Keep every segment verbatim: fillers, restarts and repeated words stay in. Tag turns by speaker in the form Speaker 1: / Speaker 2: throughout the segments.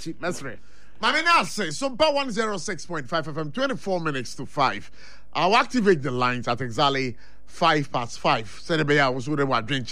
Speaker 1: Machi, Mesre. Mamina say Super one oh six point five F M, twenty-four minutes to five. I'll activate the lines at exactly five past five. Senebea was with a drink,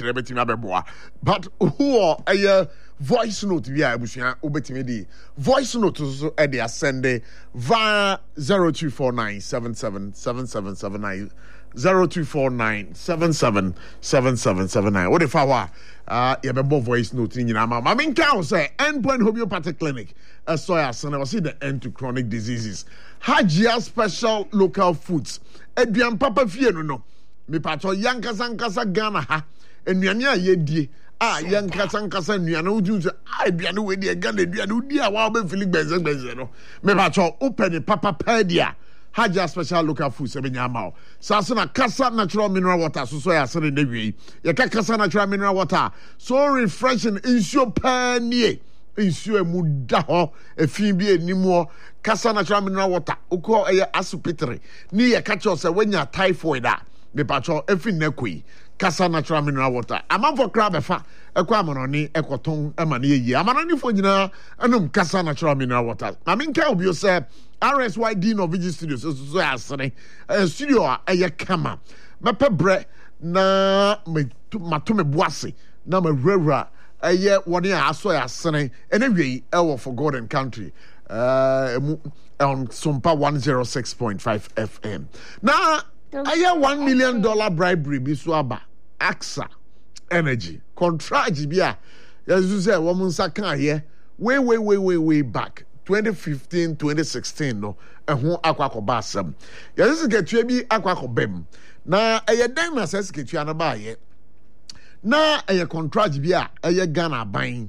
Speaker 1: but who are a voice note via Ubetimidi. Voice note to Eddie Ascende via zero two four nine seven seven seven seven seven nine. Zero two four nine seven seven seven seven seven nine. What if I were uh yeah voice note in your mama? I mean cow say Endpoint Homeopathic Clinic. Uh, so I see the end to chronic diseases. Hajia special local foods. Edian papa fie no no. Me pato yanka sankasa Ghana ha. Enuane a yedie. Ah yanka sankasa nuane udun so ah aduane we die Ghana aduane udi a wa be feel benze benze no. Me pato open papa pedia. Hajia special local foods ebenyama. Sasuna Kasa natural mineral water so so ya sene na wi. Ye ka Kasa natural mineral water so refreshing insure panie. Insure muda ho efin bi enimo Kasa natural mineral water uko eye asupitri ni ye ka cho se wenya typhoid a me pacho efin nakui Kasa natural mineral water amanfo kra befa ekwa amononi ekoton amane yi amanoni fo nyina enum Kasa natural mineral water I mean ka obi o say R S Y D no Vigi Studios so so asene studio a eye kama mepe bre na me mato me boase na me rewra eye woni aso ya asene enewie e for God and country uh on Sumpa one oh six point five F M na eye one million dollar bribery bi so aba A X A Energy contract bi a yesu say wo mun saka here way way way way way back twenty fifteen twenty sixteen no ehun akwakoba asem yesu ketua bi akwakobem na eye dan na ses ketua na ba ye na eye contract bi a eye Ghana ban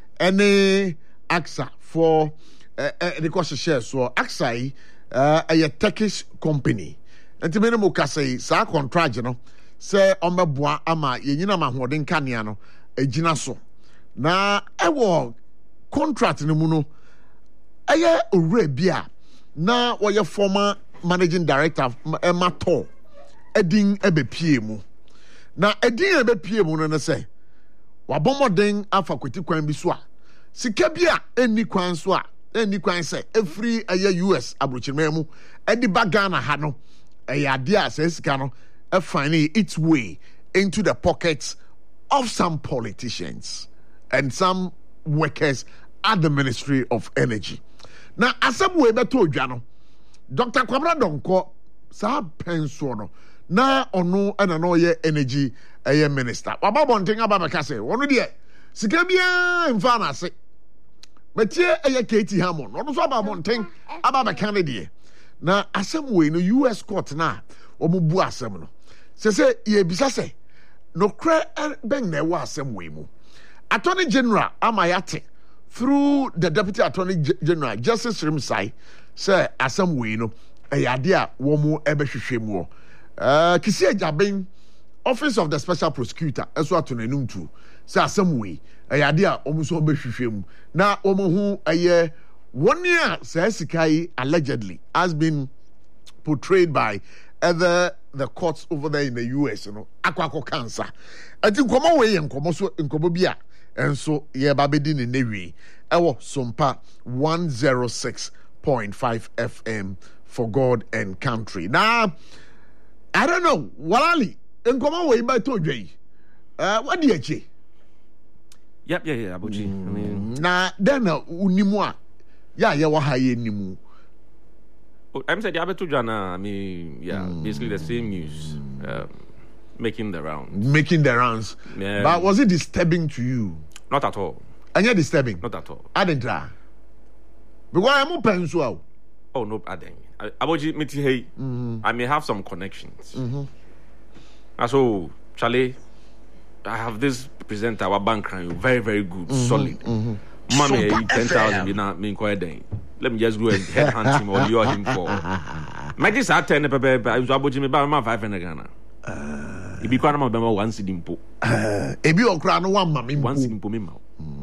Speaker 1: ene A X A for eh the cost share so A X A uh eye Turkish company entimene mo kasai sa contract no se omeboa ama yenyina mahoden kanea no agina so na ewo contract no mu no eye owre bia na woye former managing director emato edin ebepie mu na edin ebepie mu no ne say wabomoden afa kweti kwan bi so a sika bia eni kwan so a eni kwan say every eye U S abrochirema mu edi ba Ghana ha no eye ade a say sika no e find its way into the pockets of some politicians and some workers at the Ministry of Energy. Na asem we beto odwa no Doctor Kwabra Donko sa penso no na ono ana no ye energy eye minister waba bonten aba beka se wono de sika bia mfa na ase metie eye Katie Hammond ono so aba bonten aba beka ne de na asem we no U S court na omubu asem no se se ye bisa se no kra ben na wa asem we mu Attorney General Amayate through the Deputy Attorney General Justice Rimsai say asem we no eyade a wo mu ebehwehwe mu uh Kisi Ejabin Office of the Special Prosecutor eso atonanum tu say asem we eyade a omu so obehwehwe mu na omu hu eye one year say sikai allegedly has been portrayed by other the courts over there in the U S, you know, akwako cancer. I think komo we nkomo so nkomo bia enso ye babedi ne newi ewo Sumpa one oh six point five F M for God and country. Now, I don't know, walali nkomo we ba to dwei. Uh what do you say?
Speaker 2: Yep, yeah, yeah, Abuchi. Mm. I mean,
Speaker 1: na then unimu a ya ye wa ha ye nimu.
Speaker 2: I'm saying the Jana, I mean, yeah, mm. basically the same news, um, making the rounds.
Speaker 1: Making the rounds. Yeah. But was it disturbing to you?
Speaker 2: Not at all.
Speaker 1: And you're disturbing?
Speaker 2: Not at all.
Speaker 1: I didn't try. Because I'm open so out.
Speaker 2: Oh, no, I didn't. About you, hey, I may have some connections.
Speaker 1: Mm-hmm.
Speaker 2: And so, Charlie, I have this presenter, our bank, very, very good, mm-hmm. solid.
Speaker 1: Mm-hmm.
Speaker 2: Mommy, ten thousand, you know, me quite dang. Let me just go and headhunt him or lure him for. My this at ten, Pepe, I was about me by my five hundred Ghana. If you can't remember one sitting po.
Speaker 1: If you are one mammy,
Speaker 2: one sitting po me.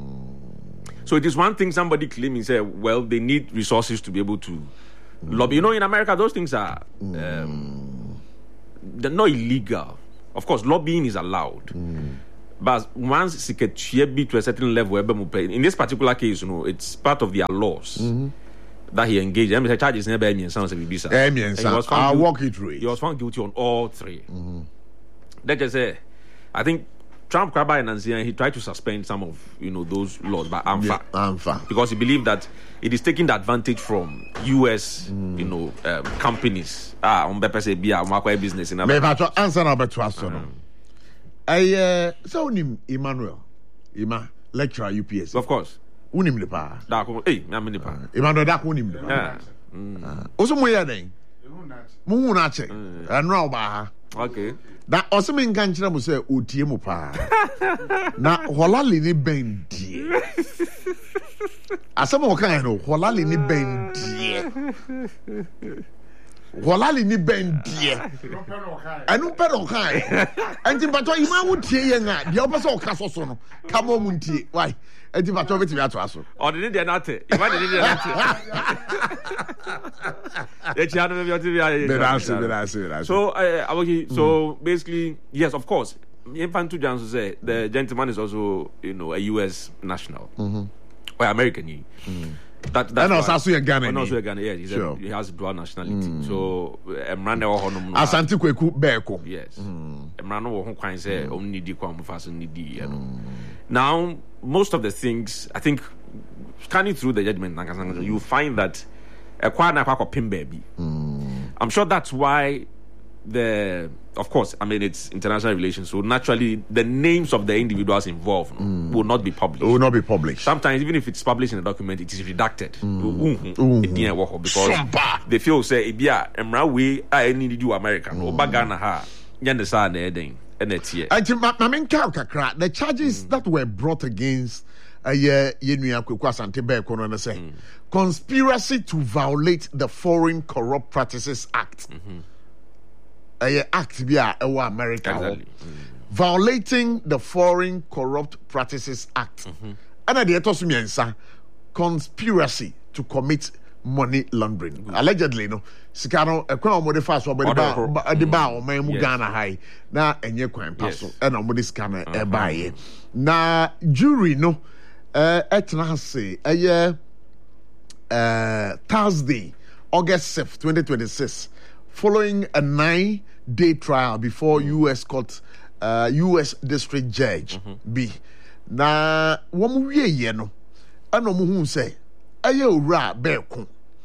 Speaker 2: So it is one thing somebody claiming, say, well, they need resources to be able to lobby. You know, in America, those things are um, they're not illegal. Of course, lobbying is allowed. But once it get be to a certain level, in this particular case, you know, it's part of their laws mm-hmm. that he engaged. I mean, the charges never any sounds of visa.
Speaker 1: I'll walk it through.
Speaker 2: He was found guilty on all three. Mm-hmm. Let's just say, I think Trump, Kraba, and he tried to suspend some of you know those laws by A M F A,
Speaker 1: yeah, A M F A.
Speaker 2: Because he believed that it is taking the advantage from U S mm. you know um, companies. Ah, on better say be a market business in.
Speaker 1: Maybe I to answer number two. I uh, so unim Emmanuel, Ima lecturer U P S.
Speaker 2: Of course.
Speaker 1: Unim le pa.
Speaker 2: Da ko eh na me le pa.
Speaker 1: Emmanuel da ko unim le pa. Yeah. Oso mo ya den. Mo hu na che. Anra oba ha.
Speaker 2: Okay.
Speaker 1: Da oso me nka nkyere mo say otie mo pa. Na holali ni ben die. Asema o kan no holali ni ben die. Holali ni ben die. Anu pe do kai. Enti bato ima wo tie yen a de opeso o ka so so no. Ka mo mu ntie. Why? Enti bato be ti ato aso.
Speaker 2: O de de na te. Ima de de na te. E chi anu be oti be So uh, so basically yes, of course. Infantu Jansu say the gentleman is also, you know, a U S national. Mm-hmm. Or American. Mm-hmm. That that's
Speaker 1: and also a Ghana.
Speaker 2: And also a Ghana, yeah. He's sure. a, he has dual nationality. Mm. So Emrane wo honom.
Speaker 1: Asante Kweku Beko.
Speaker 2: Yes. Emrane wo ho kwan say only di kwa mfaso nidi, you know. Now, most of the things, I think, scanning through the judgment, you find that a kwa na kwa pin baby. I'm sure that's why the, of course, I mean, it's international relations, so naturally the names of the individuals involved mm. will not be published.
Speaker 1: Will not be published.
Speaker 2: Sometimes, even if it's published in a document, it is redacted. Mm. Mm. Because Shumba. They feel say, "Ibia, emra we I need you American or Bagana ha yende sa na eden and it's here."
Speaker 1: I think my main kakra the charges mm. that were brought against a year Yenua Kwekwa Asante Beko no say conspiracy to violate the Foreign Corrupt Practices Act. Mm-hmm. A act via America exactly. mm. violating the Foreign Corrupt Practices Act. Mm-hmm. And at the etosumiensa conspiracy to commit money laundering. Mm-hmm. Allegedly, no. Sikano a kwa omode fast wa body ba the ba o man mu Ghana high na enye kwan paso and omode scanner e baye. Na jury no uh etna say a uh Thursday, August sixth, twenty twenty-six. Following a nine-day trial before U S court, uh, U S District Judge mm-hmm. B. Na wamu wie ye no, ano mu hu say, aye owura Beko.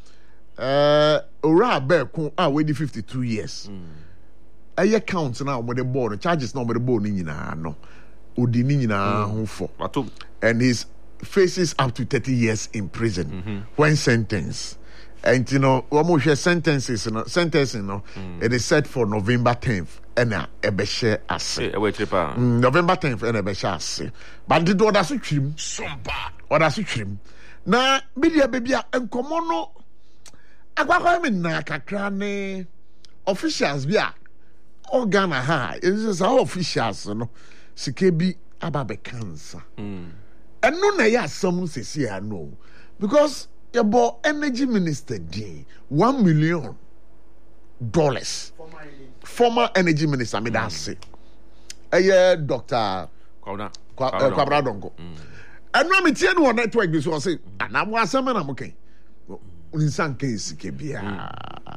Speaker 1: Uh, owura Beko ah we di fifty-two years. Mm. Aye count na omo de board, charges na omo de board ni nyina no. Odi ni nyina ho fo. And he faces up to thirty years in prison mm-hmm. when sentenced. And you know, one sentences, you know, sentencing, you know, mm. it is set for November tenth. And a ebeshe ase. November tenth and ebeshe ase. But the order su trim. Somba. Order su trim. Na media baby enkomo no. Agwa kwa me na kakra ne officials bi a Ghana ha. It is our officials no. Sike bi ababe cancer. Mm. And no na ya asam sesi ya no. Because your energy minister D one million dollars. Former, Former energy minister, I mean that's it. A year, Doctor Kwabra Donko. And now me tell you on network this was say, and I was some I'm okay. In some case, Kebia.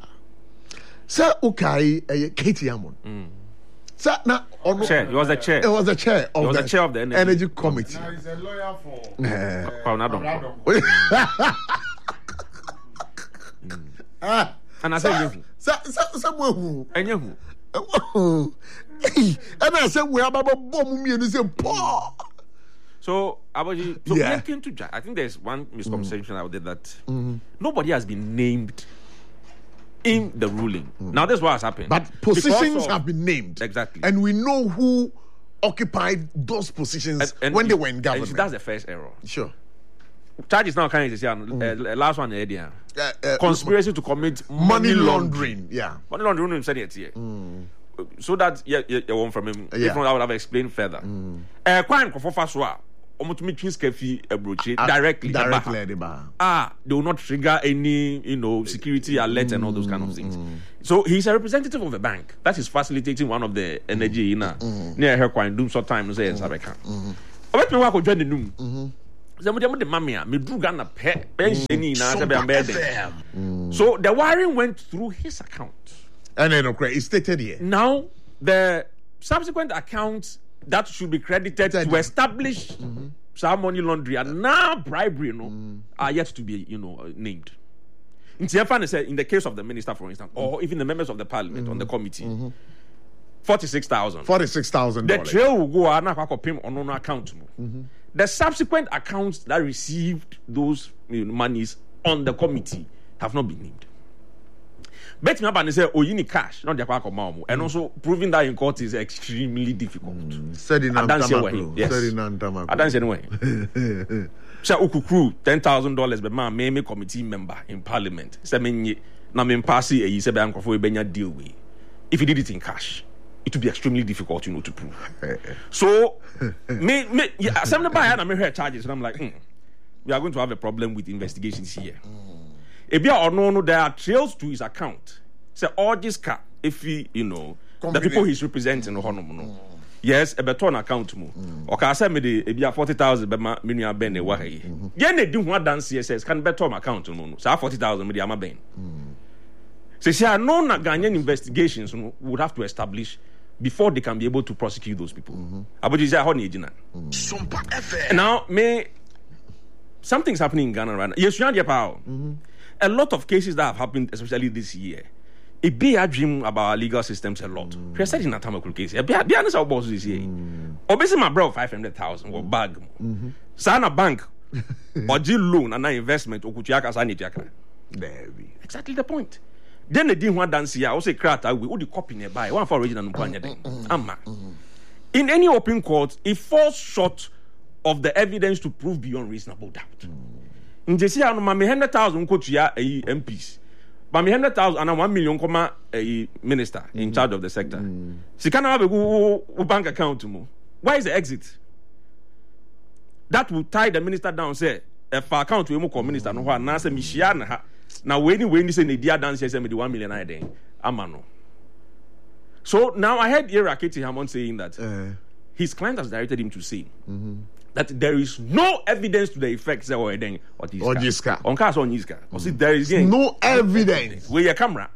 Speaker 1: Sir Ukai, a Katie Amon. Sir, now on
Speaker 2: chair, he was the chair.
Speaker 1: It was the chair of,
Speaker 2: the,
Speaker 1: the,
Speaker 2: chair of the energy,
Speaker 1: energy committee.
Speaker 3: Now he's a lawyer for
Speaker 2: Kwabra Donko. Ah, and I said,
Speaker 1: "Someone who
Speaker 2: and you,
Speaker 1: and I said, we are about bomb me and say, poor."
Speaker 2: So, about you, so yeah. Came to I think there's one misconception mm. out there that mm-hmm. nobody has been named in the ruling. Mm. Now, that's what has happened.
Speaker 1: But positions of, have been named
Speaker 2: exactly,
Speaker 1: and we know who occupied those positions and, and when you, they were in government.
Speaker 2: That's the first error.
Speaker 1: Sure.
Speaker 2: Charges now kind of mm. uh, last one idea. Uh, uh, conspiracy uh, to commit
Speaker 1: money, money laundering. laundering. Yeah,
Speaker 2: money laundering. Said it here, mm. so that yeah, yeah, one from him. Yeah, different. I would have explained further. Uh, crime for first one. almost twins kefi ebroche directly.
Speaker 1: Directly,
Speaker 2: ah, they will not trigger any, you know, security alert mm, and all those kind of things. Mm. So he's a representative of a bank that is facilitating one of the energy in mm. near her coin doom so time say Sabeka. Let me walk with the noon. Some of the mamma, me do Ghana pet pension So the wiring went through his account.
Speaker 1: And then okay, it's stated here.
Speaker 2: Now the subsequent accounts that should be credited to establish mm-hmm. some money laundry and now bribery, you know, mm-hmm. are yet to be, you know, named. In the case of the minister, for instance, mm-hmm. or even the members of the parliament mm-hmm. on the committee, mm-hmm. forty-six thousand.
Speaker 1: Forty-six thousand.
Speaker 2: The trail will go on on account. Mm-hmm. The subsequent accounts that received those you know, monies on the committee have not been named. Bet me up and say, oh, you need cash, not the aqua mm. And also proving that in court is extremely difficult.
Speaker 1: Said in Antamako.
Speaker 2: Yes.
Speaker 1: Said in Antamako.
Speaker 2: I don't say anyway. So, Ukukru, ten thousand dollars, but man, me committee member in parliament. Say, me, na me pass it, you say, I'm going to deal with. If you did it in cash, it would be extremely difficult, you know, to prove. So, me, me, yeah, some of the buyer, I'm heard charges, and I'm like, hmm, we are going to have a problem with investigations here. Ebia or no, no, there are trails to his account. Say all this car, if he, you know, Combine. The people he's representing, no, no, no. Yes, a better account mo. Okay, I said me the ebia forty thousand, but my minua ben ne wahe. Yen ne do one dance C S S can better account no no. So forty thousand me the ama ben. So see, I know na Ghanaian investigations no, would have to establish before they can be able to prosecute those people. About is how ni ejina. Now, me something's happening in Ghana right now. Yes, you are power. A lot of cases that have happened, especially this year, it be a dream about our legal systems a lot. We said in a Tamakul case, be honest our boss this year. Obviously, my bro five hundred thousand or bag. Sana bank or G loan and an investment or Kuchiaka Sanitiaka. Exactly the point. Then they didn't want dance here. I also cracked out with all the copy nearby. One for original Amma. In any open court, it falls short of the evidence to prove beyond reasonable doubt. In the say, I'm a hundred thousand coachia a M Ps, but me hundred thousand and one million comma a minister mm. in charge of the sector. Mm. She can't have a go bank account to move. Why is the exit? That will tie the minister down. Say, if I account to a minister, no one answer me. Now, when when you say the dear dance, say me the one million I day, amano. So now I heard Ira Keti Hamon saying that uh. his client has directed him to say. Mm-hmm. That there is no evidence to the effect say or then or this
Speaker 1: or this car
Speaker 2: on cars on this car. Because there is
Speaker 1: no evidence
Speaker 2: with your camera.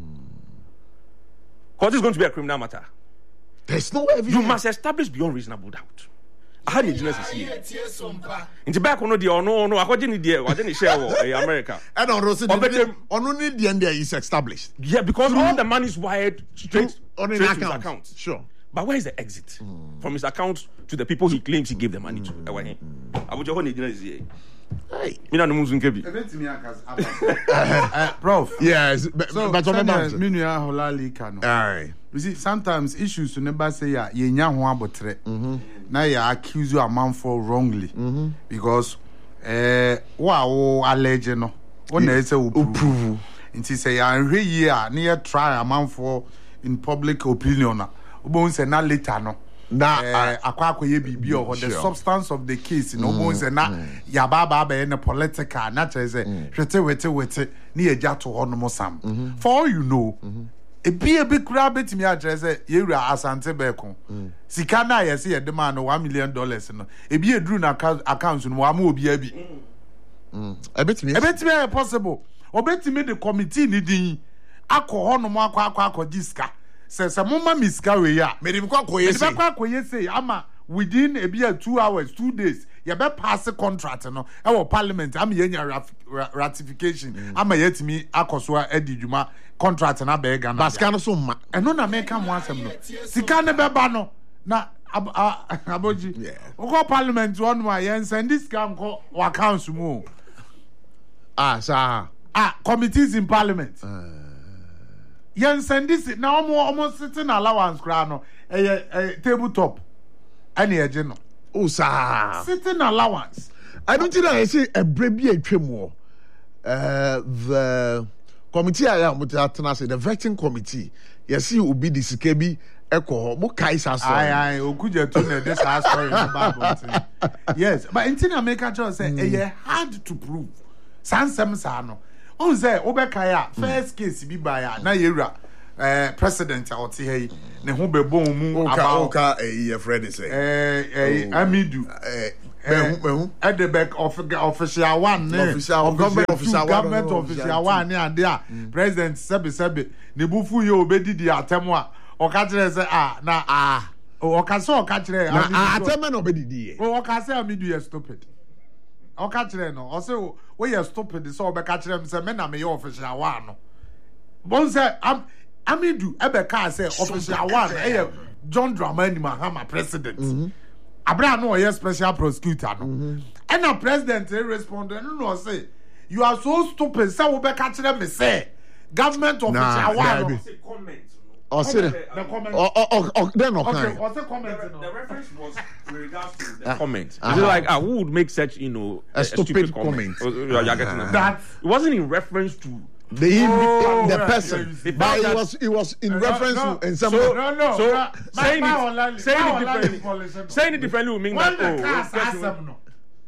Speaker 2: Because it's going to be a criminal matter.
Speaker 1: There's no evidence.
Speaker 2: You must establish beyond reasonable doubt. I had the genesis here. In the back on the or no no according to the or then share America.
Speaker 1: And on Rossi on only the end there is established.
Speaker 2: Yeah, because all the money is wired straight on an account. account.
Speaker 1: Sure.
Speaker 2: But where is the exit mm. from his account to the people he claims he gave the money to? Mm. I would just say, hey, you know, the Muslim Kebi.
Speaker 3: Prof.
Speaker 1: Yes, but
Speaker 3: so, but on the menu, Holali Kano. You see, sometimes issues to never say, yeah, you know, abotre. Now you accuse you a man for wrongly mm-hmm. because, eh, wow, alleged no, one day say we prove. And she say, I'm here near try a man for in public opinion. Ubon say na later no na eh akwa akoye bibi or the substance of the case no ubon say na ya baba ba na political na tell say hwete wete wete na ye gya to ho no sam for all you know e bi e bi kura betimi address say ye wura asante beko sika na ye say ye de man no one million dollars no e bi eduru na account no wa ma obi abi
Speaker 1: mm e betimi
Speaker 3: e betimi possible obetimi the committee ni din akọ ho no mo akọ akọ akọ diska says a mama miska we ya
Speaker 1: me dem kwa koye say
Speaker 3: me kwa koye say ama within a be two hours two days you be pass the contract no e wo parliament am ye nya ratification mm. ama yetimi akoso adidwuma contract na be Ghana
Speaker 1: baska no so ma
Speaker 3: eno na me ka mo asem no sika ne be ba no na aboji wo parliament one ma yen send this can ko wa council mu
Speaker 1: ah sa
Speaker 3: ah committees in parliament uh. Yen send this now almost sitting allowance kra no eh tabletop any eje no
Speaker 1: o sa
Speaker 3: sitting allowance
Speaker 1: I don't think I say a brebi atwem uh the committee I am with say the vetting committee you see will be the sika bi Echo, Mukaisa.
Speaker 3: Aye, aye, Okuja to the this story about yes, but in Tina make a choice say eh hard to prove. Sansem Sano. On say Obekaya first case be by na yera eh president out here ne ho be bom mu
Speaker 1: about Oka eh Fred say
Speaker 3: eh eh Amidu eh at the back of official one
Speaker 1: official government official
Speaker 3: government official one there president Sebi Sebi ne bufu ye obedi di atemo a oka kire say ah na ah oka so oka kire
Speaker 1: na atemo na obedi di
Speaker 3: o oka say Amidu you stupid oka kire no o say we you stupid so obeka kire me say me na me official one no bon say am Amidu ebe ka say official one eh John Dramani Mahama president mm-hmm. Abraham no yes special prosecutor no mm-hmm. And the president responded no no say you are so stupid say we be catch them me say government official nah, one
Speaker 2: say comment
Speaker 1: or say the
Speaker 3: comment
Speaker 1: or or or then no
Speaker 3: okay or say comment
Speaker 2: the, the reference was with regards to the uh, comment uh-huh. Is it like I uh, would make such you know
Speaker 1: a, a stupid, stupid comment,
Speaker 2: comment. Uh, uh,
Speaker 3: that
Speaker 2: it wasn't in reference to
Speaker 1: the
Speaker 3: oh,
Speaker 1: the
Speaker 3: right,
Speaker 1: person,
Speaker 3: yeah,
Speaker 1: but it was it was in
Speaker 3: no,
Speaker 1: reference
Speaker 3: no,
Speaker 1: to and some.
Speaker 3: So no, no.
Speaker 2: So
Speaker 3: no,
Speaker 2: saying
Speaker 3: my,
Speaker 2: it, saying it differently, saying it differently would mean
Speaker 3: when
Speaker 2: that
Speaker 3: the
Speaker 2: oh,
Speaker 3: cast asked them, no,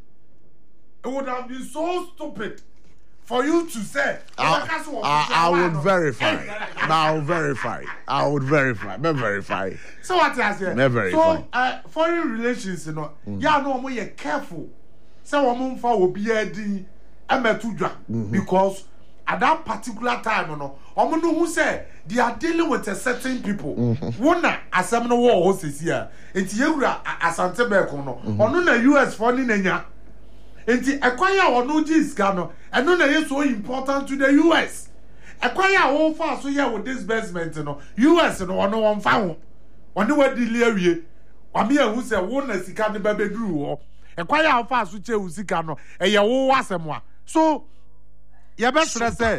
Speaker 3: it would have been so stupid for you to say.
Speaker 1: I, I, I would verify. I would verify. I would verify. Me verify.
Speaker 3: So what I say?
Speaker 1: Me verify.
Speaker 3: So uh, foreign relations, you know, mm. yeah, no, we are careful. So we move forward, be a di, because. At that particular time, you know, omo no who say they are dealing with a certain people. One na asem no war hosts here. Enti yewura asante be ko no. Ono na U S for ni nanya. Enti ekwaya ono jiska no. Eno na ye so important to the U S. Ekwaya wo fa so here with disbursement no. U S no ono won fa ho. Ono wa dili awie. Wame ahu say wo na sika ne ba beduru wo. Ekwaya wo fa so che wo sika no. Eye wo wasem a. So yeah, best say,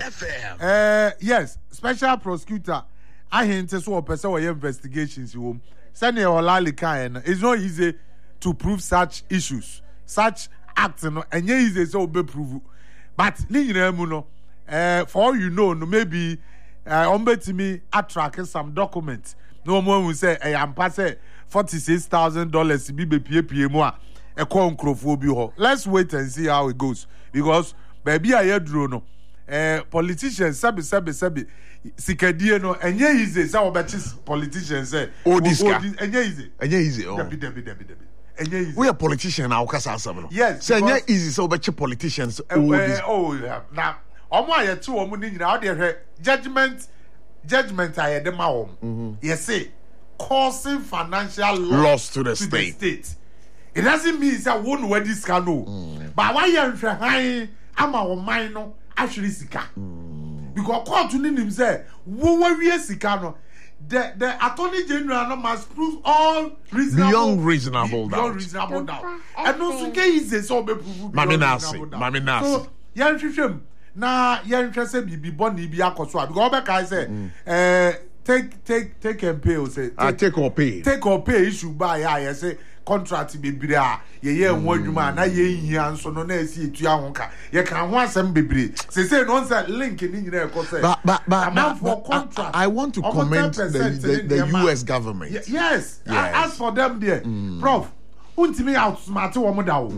Speaker 3: uh, yes, special prosecutor. I hint to so person investigations. You send your Olali it's not easy to prove such issues, such acts, no, and yeah, easy so be prove. But no, uh, for all you know, no, maybe uh, on to me attract some documents. No one will say, I am passing forty six thousand dollars. Be be P P more a concrophobia. Let's wait and see how it goes because. Baby, I heard no. Eh, politicians, sabi sabi sabi. Sikadie no. Enye easy. Some of the politicians say.
Speaker 1: Oh, this guy.
Speaker 3: Enye easy.
Speaker 1: Enye easy. Oh.
Speaker 3: Debi debi debi debi. Enye easy.
Speaker 1: We are politicians now. Kasa asabno.
Speaker 3: Yes.
Speaker 1: Say enye easy. So much politicians.
Speaker 3: Oh, uh, oh yeah. Now, omo aye two omo ni nyina. Odi ehwe judgment, judgment aye de ma om. Yes say causing financial loss,
Speaker 1: loss to the
Speaker 3: to
Speaker 1: state.
Speaker 3: The state. It doesn't mean that one where this can know. Mm. But why you are high? I'm our mind no actually sika mm. Because court to him say wo we sika no the the attorney general no must prove all reasonable
Speaker 1: beyond reasonable doubt
Speaker 3: beyond reasonable doubt and no so get easy so be prove
Speaker 1: mami nasi mami nasi
Speaker 3: so yan hwehwem na yan hwɛ say bibi boni bi akoso because obe kai say eh take take take and pay o say
Speaker 1: take, uh, take or pay
Speaker 3: take or pay issue by ya say contract bebre a ye ye ho adwuma na ye hia nso no na esi etu ahonka ye kan ho asem bebre se say no say link ni nyina e ko say
Speaker 1: but but but, but,
Speaker 3: for
Speaker 1: but
Speaker 3: contract
Speaker 1: I, I want to comment the, the, the U S government.
Speaker 3: Y- yes, yes. As for them there mm. Prof untimi outsmart wo mo da wo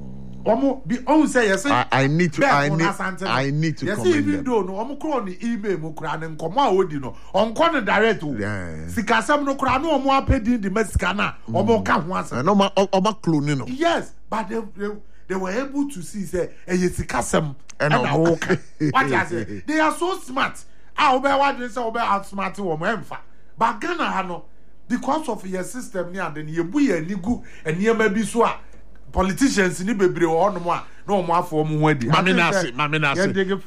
Speaker 3: omo bi on say yes
Speaker 1: I, I need to I need I need to
Speaker 3: yes,
Speaker 1: comment
Speaker 3: even
Speaker 1: them.
Speaker 3: though no omo kro ni email mo kra ne nkomo a odi no onko ne direct o sikasam no kra no omo apedi di mesika na omo ka ho asem
Speaker 1: no ma omo clone no
Speaker 3: yes but they, they they were able to see say eh sikasam and omo what you say they are so smart ah obe wadwe say obe outsmart wo mo emfa but Ghana ha no because of your system ni and ye bu ye nigu eniyema bi so a politicians ni bebre wo no mo a na o mo afo mo ho adi
Speaker 1: mami nasi mami nasi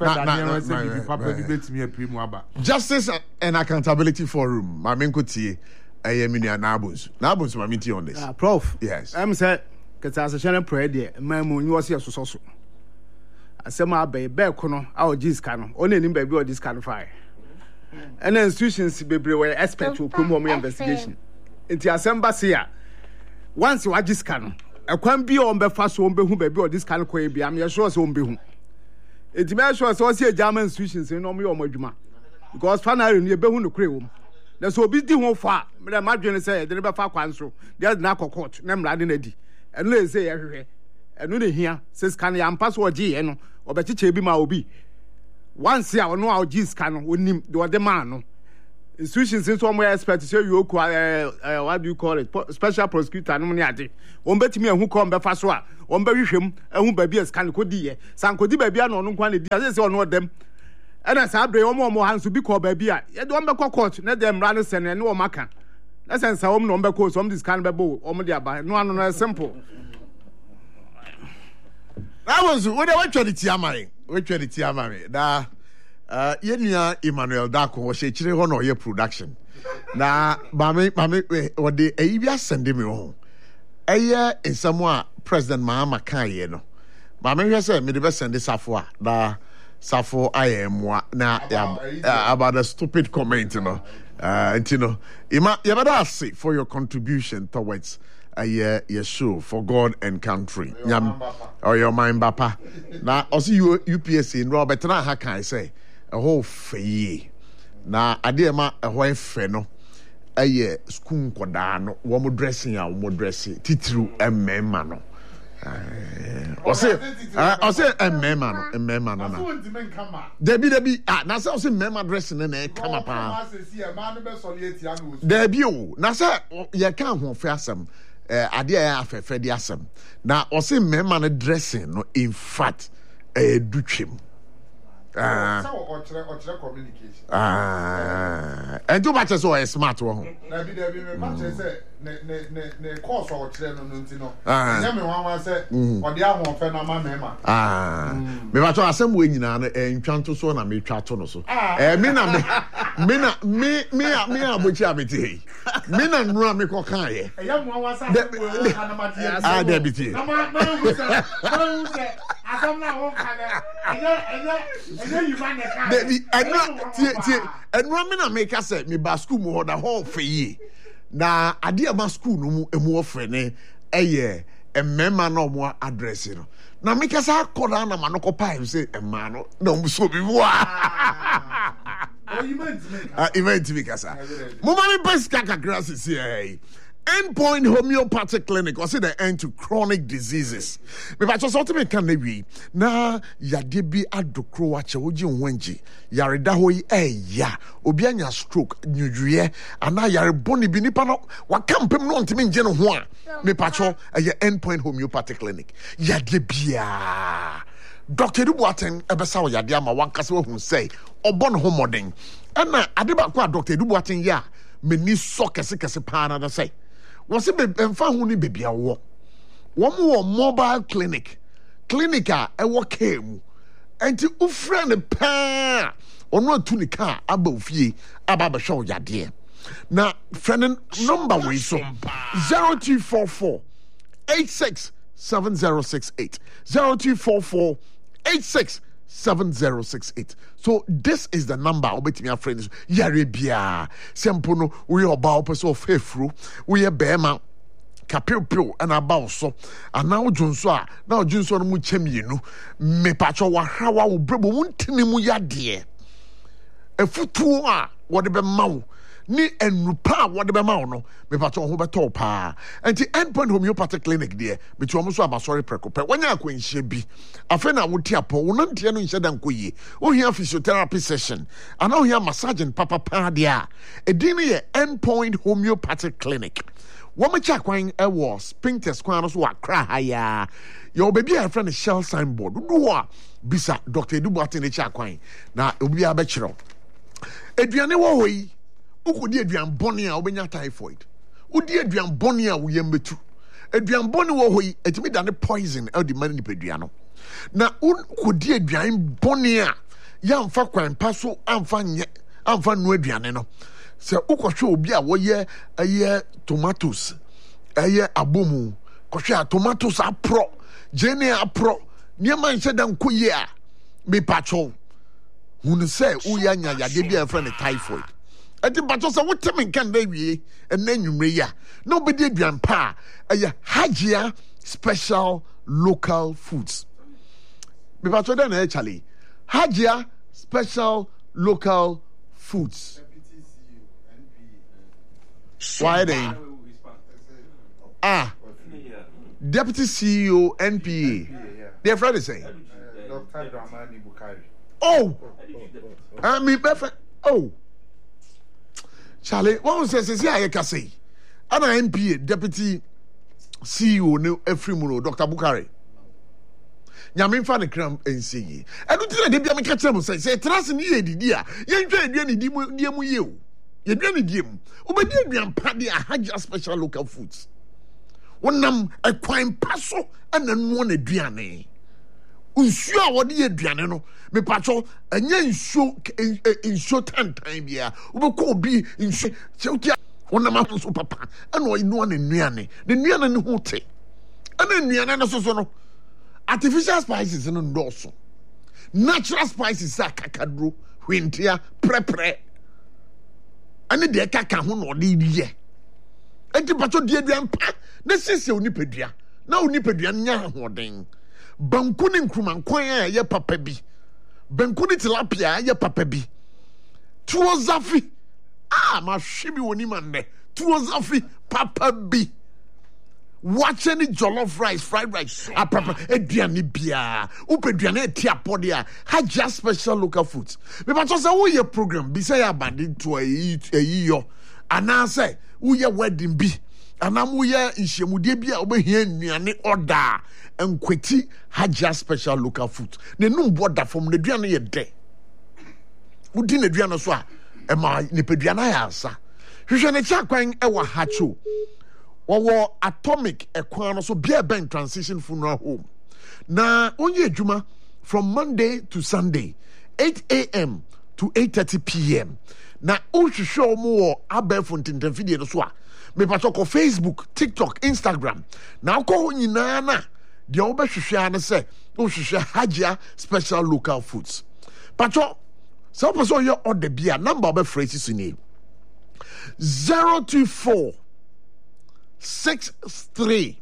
Speaker 1: Justice and Accountability Forum mami nkotie eh me nua Nabus Nabus mami ti on this
Speaker 4: ah prof
Speaker 1: yes
Speaker 4: I'm say keta asehene prayer there mamu nyi wose yesoso so asema abai be ko no a o jiska no o na nim ba bi o jiska no fire and institutions bebre we expert to come home investigation nti asem se ya once wa jiska no ekwan bi on be fa so on be hu ba bi o jiska no koye bi am ye sure so on be hu enti me sure so se German institutions no mo ye o madwuma because finally no ye be hu no kure wo there's obi di ho fa me ma dwene say de ne be fa kwan so de na court na mra de na di eno le say yehwe eno ne hia se scan ya mpa so ogi ye no obechiche bi ma obi once ya ono a ogi scan no onim de ode man no institutions since one expert say you ko uh, what do you call it special prosecutor no ne ade on betimi ehu ko mbe fa so a on be hwehwem ehu ba bi scan ko di ye sankodi ba bi na ono nkwa ne di say say ono dem ena sa abre omo omo hanso bi ko ba bi a ye de on be ko court na de mra ne sene ne o maka na sense om no on be ko so om this can be bo om de aba no ano no simple.
Speaker 1: That was what they were trying to tell me. We trying to tell me that uh yenya Emmanuel Dako wo she chire ho no ye production. Na mame mame wo de e bia send me ho. Eye ensamo a President Mahama kan ye no. Mame hwe say me de be send Safo a da Safo ayemwa na uh, about the stupid comment you know. Uh you know, Ima you better say for your contribution towards a uh, yeah, yeah, show for God and country. Yam or your mind, Papa. Now, also you U P S C in Robert, now how can I say a whole fee? Now, I dear ma a wife feno a year school codano, one more dressing out, one dressing, titru and memano. Or say, or say a memano, a memano. There be, there be, ah, now say, memma dressing and a come up. There be you, now say, you can't hold fast some. Uh, adia ya afefe di asem na o se mema na dressing no in fact eh dutwem ah so o kire o kire communication ah and do much so smart wo na bi da bi me ma che say ne ne ne ne course o kire no no nti no nya me wan wan say o de ahofe na ma mema ah me ba to asem wo nyina no entwanto so na me twato no so eh me na me me na me me me abochi abeti me na nura me ko kan ye eya mo wan say na ma tie ah da bi tie na ma ma wo say ma wo say asam na ho kan eya eya eya you man ka baby enura tie tie enura me na me ka say me ba school mu da ho fe yi na ade ama school no mu emu ofre ne eye emema na omo address no na me ka sa akoda na ma no ko pipe say emma no na omo so bi wa oh you meant me ah event me ka sa mo ma me pesca ka grasses here Endpoint Homeopathic Clinic or say the end to chronic diseases. Me ba so me kan na wi na yade bi adokro wa che oji nwanji yare da ho yi eya obi anya stroke nyudwie ana yare boni bi nipa no wa kampem no ntimi nje no ho a me pa cho eye Endpoint Homeopathic Clinic yade bia Doctor Dubuaten ebesa wo yade ama wankase wo hu say obo no ho modern ana ade ba kwa Doctor Dubuaten ya me ni so kese kese pa na da say was it emfa hu ni bebia wo wo mo mobile clinic clinic a e wo came enti u friend pa ono atu ni car aba ofie aba ba show yade na friend number we so zero two four four eight six seven zero six eight zero two four four eight six seven zero six eight. So this is the number obeti me friends yare bia sempo no we oba opeso fefru we bema kapilpil and about so and now junso a now junso no mu chemienu me pacho wa hawa wo brebo muntini mu yade efutu a wo de be mawo ni enrupa what the ma no me pato ho beto pa enti Endpoint Homeopathic Clinic there me ti omo so abasori prekope wanya akwanhie bi afa na wo ti apo wo nantie no nhye dan koyi wo hia physiotherapy session ana wo hia massaging papa pa dia edin ye Endpoint Homeopathic Clinic wo me cha kwan e wo Spintex kwan no so akra ha ya yo baby a friend shell signboard do a bisa Doctor Dubuaten ne cha kwan na obi a be kire eduane wo hoyi ukodi aduan bone a obenya typhoid udi aduan bone a wo yembetu aduan bone wo hoyi etimi da ne poison e di mani nipadua no na ukodi aduan bone a ya mfa kwan pa so amfa nye amfa no aduane no se ukohwe obi a wo ye aye tomatoes aye abomu kohwe a tomatoes apro jene apro niema nse da nkoye a me pacho hunu se uya nya yade bia e friend typhoid ati bato sa wotem kan da wie ena nwumre ya no be di aduan pa aya Hajia Special Local Foods be bato da na actually Hajia Special Local Foods Why they? Ah, Deputy C E O N P A. Their friend is saying.
Speaker 3: Doctor Dramani Bukari.
Speaker 1: Oh, I mean perfect. Oh, Charlie, what was this? Yeah, I can say. And N P A Deputy C E O no Efrimuno, Doctor Bukari. Nyame fa ne kram ensi. Enu ti na de bia me ka kire mo say say trust ni ye didi a. Ye ntwa edua ni di mu die mu ye o. Ye dua ni die mu. Obedi aduan pa de a Haja special local foods. Wonam ekwan pa so ana no na aduane. Nsuo a wode ye aduane no me pacho anya nsuo nsuo tantan bia. Obekọ obi nsuo cheutia wonam aso papa. Ana o inu na nuane. Ne nuane ne ho te. Ana nuane na so so no. Artificial spices no ndoso. Natural spices are kakadro, wintia, prepre. Ani de kaka ho no de ye. Enti pato de aduan pa, na sese onipedua. Na onipedua nya hoden. Banku ne nkrumankwan a ye papa bi. Banku ne tilapia ye papa bi. Tuo zafi. Ah, ma hwebi woni mande. Tuo zafi papa bi. Watch any jollof rice, fried rice, a proper ediani bia, upeduane tiapodia, Haja special local foods. But just a your program, be say abandoned to a year, and I say, we are wedding be, and I'm we are in Shemudebia over here near order and quitty Haja special local foods. The no border from the Diana day. Who didn't Diana swa, and my Nipediana answer. You shall not crying ever hacho. Wawo atomic ekwan so bia ben transition funeral home. Na onye adwuma from Monday to Sunday, eight a.m. to eight thirty p.m. Na ohwehwe omo abefo ntentemfidie no so a me patoko Facebook, TikTok, Instagram. Na akọ nyina na de obehwehwe an se ohwehwe Haja special local foods. Pacho so person your order bia number obefrase sini zero two four Six three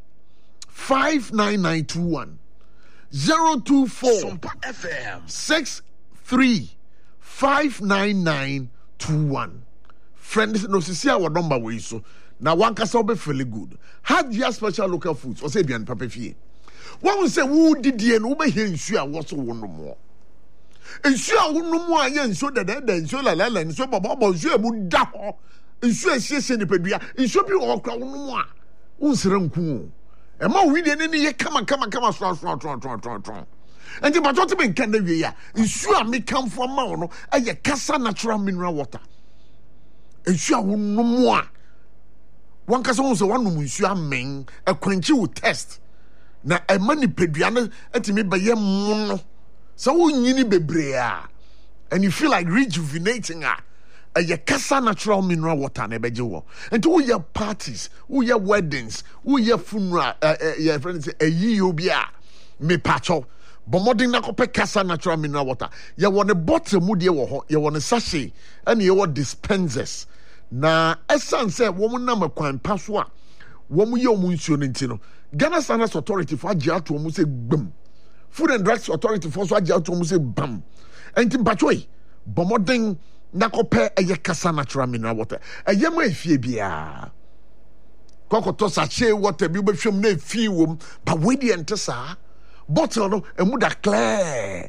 Speaker 1: five nine nine two one zero two four F M six three five nine nine two one. Friends, no see our number way so now one can be fairly good. Haja special local foods or say bien papa fie. One will say who did the and over here in Shua was so one more. And Shua no more yen so that then so la la and so baba bonjour would da. Nsu asiesie ne pedua nsu bi okra wo no a unsere nku e ma wi de ne ye kama kama kama so so so so so so enti ba to be nkan da wie ya nsu a me kamfo ma wo no eye kasa natural mineral water nsu a wo no mo a wan kasa wo so wan no nsu amen e kwanchi wo test na e ma ni pedua no etimi ba ye mo no so wo nyini bebre a and you feel like rejuvenating a a kasa natural mineral water na beje wo enti wo ye parties wo ye weddings wo ye funeral your friends say eyi obi a me pacho bomodin na kope kasa natural mineral water ye won the bottle mu de wo ho ye won sachet and ye wo dispensers na essence say wo mu na makwan paso a wo mu ye wo nsuo no ntino Ghana Standards Authority for agya to mu say bam Food and Drugs Authority for so agya to mu say bam enti pacho yi bomodin na kope eye kasa natural mineral water eye ma efie bia kokoto sachet water bi obehwem na efie wom ba we de ente sa bottle no emu da clear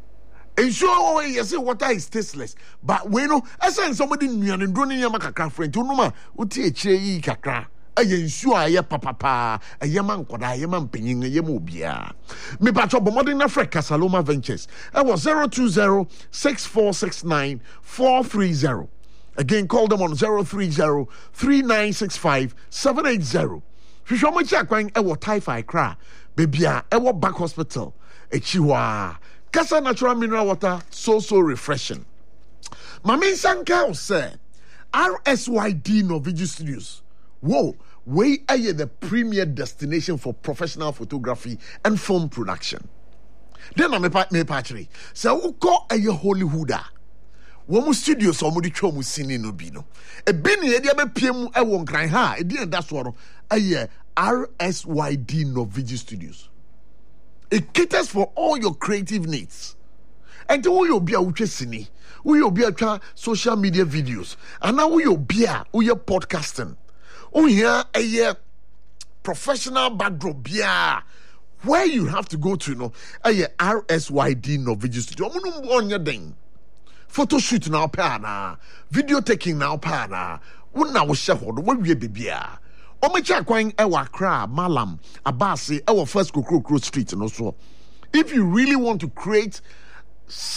Speaker 1: ensure we yes water is tasteless but we know essence somebody nuane ndro ne yama kakra friend unu ma uti echire yi kakra eye ensure aye papapa eye ma nkoda eye ma mpanyin eye ma obia me patcho bomodin na frek Kasaloma Ventures e was zero two zero six four six nine four three zero. Again, call them on zero three zero three nine six five seven eight zero. Hwehwe mo chi akwan e wo Typhi Kra bebia e wo Back Hospital e chiwa Kasa natural mineral water so so refreshing. Mami Sanka said R S Y D Novigi Studios. Whoa, we are the premier destination for professional photography and film production. Then I'm a patri. So we call a Hollywooda. Womu studios or mudi chomu sini no bino. A bini edia be P M I won't cry ha. A dear that's what a year R S Y D Novigi Studios. It caters for all your creative needs. And to all your be a uche sini. We obi atwa social media videos. And now we obi a we podcasting. Oh yeah, a professional backdrop bia. Where you have to go to, you know, a R S Y D no video studio. Omo no on your ding. Photo shoot now pana, video taking now pana. Una wo share ho, wo wie bibia. Omecha kwan ewa Accra, Malam, Abasi, ewa first Kokro Street no so. If you really want to create